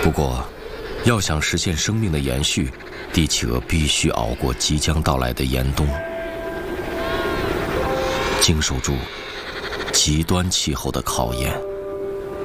不过，要想实现生命的延续，帝企鹅必须熬过即将到来的严冬，经受住极端气候的考验。